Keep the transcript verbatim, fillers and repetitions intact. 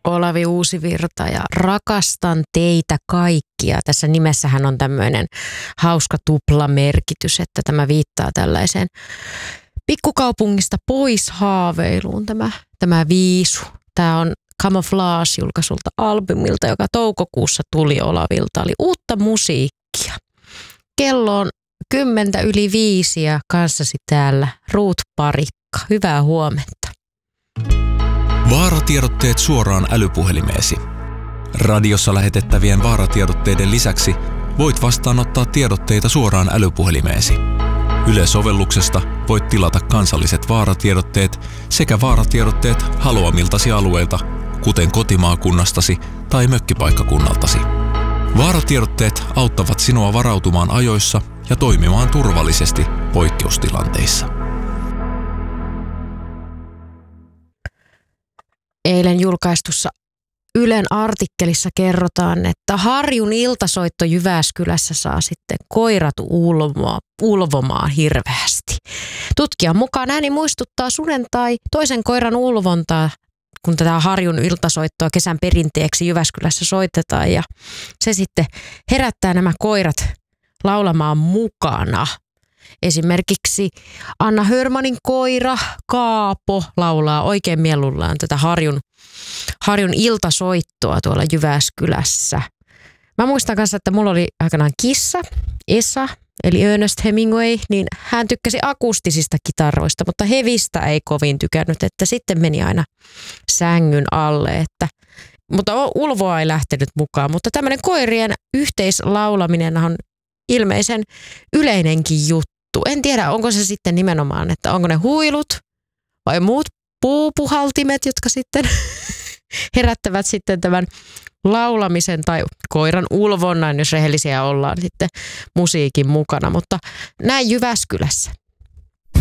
Olavi Uusivirta ja rakastan teitä kaikkia. Tässä nimessähän on tämmöinen hauska tuplamerkitys, että tämä viittaa tällaiseen pikkukaupungista pois haaveiluun tämä, tämä viisu. Tämä on Camouflage-julkaisulta albumilta, joka toukokuussa tuli Olavilta. Oli uutta musiikkia. Kello on kymmentä yli viisi ja kanssasi täällä Ruut Parikka. Hyvää huomenta. Vaaratiedotteet suoraan älypuhelimeesi. Radiossa lähetettävien vaaratiedotteiden lisäksi voit vastaanottaa tiedotteita suoraan älypuhelimeesi. Yle-sovelluksesta voit tilata kansalliset vaaratiedotteet sekä vaaratiedotteet haluamiltasi alueilta, kuten kotimaakunnastasi tai mökkipaikkakunnaltasi. Vaaratiedotteet auttavat sinua varautumaan ajoissa ja toimimaan turvallisesti poikkeustilanteissa. Eilen julkaistussa Ylen artikkelissa kerrotaan, että Harjun iltasoitto Jyväskylässä saa sitten koirat ulvomaan, ulvomaan hirveästi. Tutkijan mukaan ääni muistuttaa suden tai toisen koiran ulvontaa, kun tätä Harjun iltasoittoa kesän perinteeksi Jyväskylässä soitetaan. Ja se sitten herättää nämä koirat laulamaan mukana. Esimerkiksi Anna Hörmanin koira Kaapo laulaa oikein mieluillaan tätä Harjun, Harjun iltasoittoa tuolla Jyväskylässä. Mä muistan kanssa, että mulla oli aikanaan kissa, Esa, eli Ernest Hemingway, niin hän tykkäsi akustisista kitaroista, mutta hevistä ei kovin tykännyt, että sitten meni aina sängyn alle, että mutta ulvoa ei lähtenyt mukaan. Mutta tämmöinen koirien yhteislaulaminen on ilmeisen yleinenkin juttu. En tiedä, onko se sitten nimenomaan, että onko ne huilut vai muut puupuhaltimet, jotka sitten herättävät sitten tämän laulamisen tai koiran ulvonnan, jos rehellisiä ollaan sitten musiikin mukana. Mutta näin Jyväskylässä.